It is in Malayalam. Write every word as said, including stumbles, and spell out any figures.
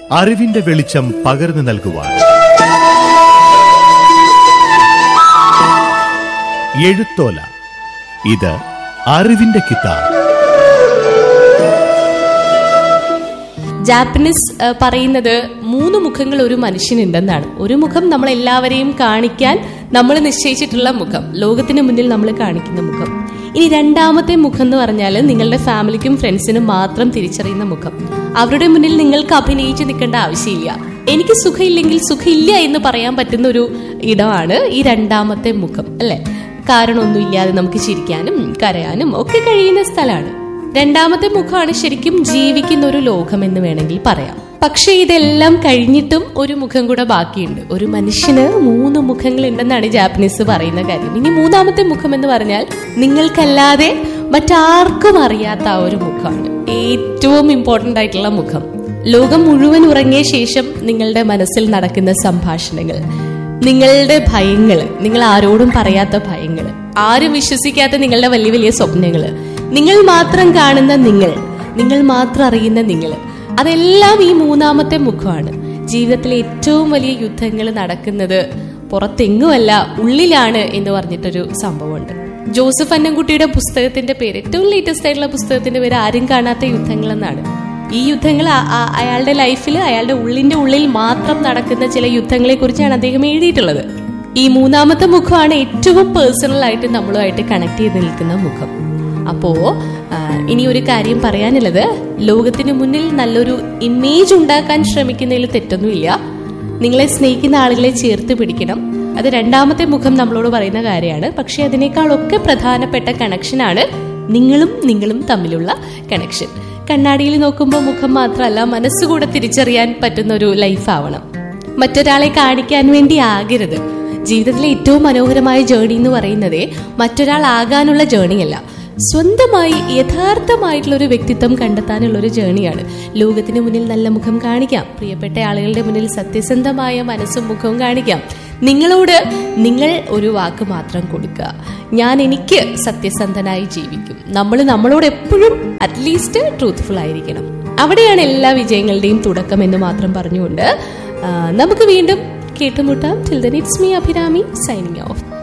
അറിവിന്റെ വെളിച്ചം പകർന്നു നൽകുവാൻ. എഴുത്തോല, ഇത് അറിവിന്റെ കിതാബ്. ജാപ്പനീസ് പറയുന്നത് മൂന്ന് മുഖങ്ങൾ ഒരു മനുഷ്യനുണ്ടെന്നാണ്. ഒരു മുഖം നമ്മൾ എല്ലാവരെയും കാണിക്കാൻ നമ്മൾ നിശ്ചയിച്ചിട്ടുള്ള മുഖം, ലോകത്തിന് മുന്നിൽ നമ്മൾ കാണിക്കുന്ന മുഖം. ഇനി രണ്ടാമത്തെ മുഖം എന്ന് പറഞ്ഞാൽ നിങ്ങളുടെ ഫാമിലിക്കും ഫ്രണ്ട്സിനും മാത്രം തിരിച്ചറിയുന്ന മുഖം. അവരുടെ മുന്നിൽ നിങ്ങൾക്ക് അഭിനയിച്ച് നിൽക്കേണ്ട ആവശ്യമില്ല. എനിക്ക് സുഖമില്ലെങ്കിൽ സുഖമില്ല എന്ന് പറയാൻ പറ്റുന്ന ഒരു ഇടമാണ് ഈ രണ്ടാമത്തെ മുഖം, അല്ലെ? കാരണമൊന്നുമില്ലാതെ നമുക്ക് ചിരിക്കാനും കരയാനും ഒക്കെ കഴിയുന്ന സ്ഥലമാണ്. രണ്ടാമത്തെ മുഖമാണ് ശരിക്കും ജീവിക്കുന്ന ഒരു ലോകം എന്ന് വേണമെങ്കിൽ പറയാം. പക്ഷെ ഇതെല്ലാം കഴിഞ്ഞിട്ടും ഒരു മുഖം കൂടെ ബാക്കിയുണ്ട്. ഒരു മനുഷ്യന് മൂന്ന് മുഖങ്ങൾ ഉണ്ടെന്നാണ് ജാപ്പനീസ് പറയുന്ന കാര്യം. ഇനി മൂന്നാമത്തെ മുഖം എന്ന് പറഞ്ഞാൽ നിങ്ങൾക്കല്ലാതെ മറ്റാർക്കും അറിയാത്ത ആ ഒരു മുഖമാണ് ഏറ്റവും ഇമ്പോർട്ടന്റ് ആയിട്ടുള്ള മുഖം. ലോകം മുഴുവൻ ഉറങ്ങിയ ശേഷം നിങ്ങളുടെ മനസ്സിൽ നടക്കുന്ന സംഭാഷണങ്ങൾ, നിങ്ങളുടെ ഭയങ്ങള്, നിങ്ങൾ ആരോടും പറയാത്ത ഭയങ്ങള്, ആരും വിശ്വസിക്കാത്ത നിങ്ങളുടെ വലിയ വലിയ സ്വപ്നങ്ങള്, നിങ്ങൾ മാത്രം കാണുന്ന നിങ്ങൾ, നിങ്ങൾ മാത്രം അറിയുന്ന നിങ്ങൾ, അതെല്ലാം ഈ മൂന്നാമത്തെ മുഖമാണ്. ജീവിതത്തിലെ ഏറ്റവും വലിയ യുദ്ധങ്ങൾ നടക്കുന്നത് പുറത്തെങ്ങുമല്ല, ഉള്ളിലാണ് എന്ന് പറഞ്ഞിട്ടൊരു സംഭവമുണ്ട്. ജോസഫ് അന്നംകുട്ടിയുടെ പുസ്തകത്തിന്റെ പേര്, ഏറ്റവും ലേറ്റസ്റ്റ് ആയിട്ടുള്ള പുസ്തകത്തിന്റെ പേര് ആരും കാണാത്ത യുദ്ധങ്ങൾ എന്നാണ്. ഈ യുദ്ധങ്ങൾ അയാളുടെ ലൈഫിൽ, അയാളുടെ ഉള്ളിന്റെ ഉള്ളിൽ മാത്രം നടക്കുന്ന ചില യുദ്ധങ്ങളെ കുറിച്ചാണ് അദ്ദേഹം എഴുതിയിട്ടുള്ളത്. ഈ മൂന്നാമത്തെ മുഖമാണ് ഏറ്റവും പേഴ്സണൽ ആയിട്ട് നമ്മളുമായിട്ട് കണക്ട് ചെയ്ത് നിൽക്കുന്ന മുഖം. അപ്പോ ഇനി ഒരു കാര്യം പറയാനുള്ളത്, ലോകത്തിന് മുന്നിൽ നല്ലൊരു ഇമേജ് ഉണ്ടാക്കാൻ ശ്രമിക്കുന്നതിൽ തെറ്റൊന്നുമില്ല. നിങ്ങളെ സ്നേഹിക്കുന്ന ആളുകളെ ചേർത്ത് പിടിക്കണം. അത് രണ്ടാമത്തെ മുഖം നമ്മളോട് പറയുന്ന കാര്യമാണ്. പക്ഷെ അതിനേക്കാളൊക്കെ പ്രധാനപ്പെട്ട കണക്ഷനാണ് നിങ്ങളും നിങ്ങളും തമ്മിലുള്ള കണക്ഷൻ. കണ്ണാടിയിൽ നോക്കുമ്പോൾ മുഖം മാത്രമല്ല, മനസ്സുകൂടെ തിരിച്ചറിയാൻ പറ്റുന്ന ഒരു ലൈഫ് ആവണം. മറ്റൊരാളെ കാണിക്കാൻ വേണ്ടി ആകരുത്. ജീവിതത്തിലെ ഏറ്റവും മനോഹരമായ ജേർണി എന്ന് പറയുന്നത് മറ്റൊരാൾ ആകാനുള്ള ജേർണിയല്ല, സ്വന്തമായി യഥാർത്ഥമായിട്ടുള്ള ഒരു വ്യക്തിത്വം കണ്ടെത്താനുള്ള ഒരു ജേർണിയാണ്. ലോകത്തിന് മുന്നിൽ നല്ല മുഖം കാണിക്കാം, പ്രിയപ്പെട്ട ആളുകളുടെ മുന്നിൽ സത്യസന്ധമായ മനസ്സും മുഖവും കാണിക്കാം. നിങ്ങളോട് നിങ്ങൾ ഒരു വാക്ക് മാത്രം കൊടുക്കുക, ഞാൻ എനിക്ക് സത്യസന്ധനായി ജീവിക്കും. നമ്മൾ നമ്മളോട് എപ്പോഴും അറ്റ്ലീസ്റ്റ് ട്രൂത്ത്ഫുൾ ആയിരിക്കണം. അവിടെയാണ് എല്ലാ വിജയങ്ങളുടെയും തുടക്കം എന്ന് മാത്രം പറഞ്ഞുകൊണ്ട് നമുക്ക് വീണ്ടും കേട്ടുമുട്ടാം. Till then it's me Abhirami signing off.